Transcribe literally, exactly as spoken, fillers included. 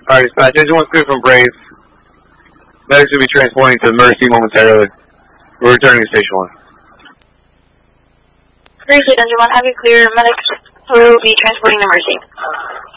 Alright, dispatch. Engine one clear from Brave. Medics will be transporting to Mercy momentarily. We're returning to Station one. Great, Engine one, have you clear. Medics will be transporting to Mercy.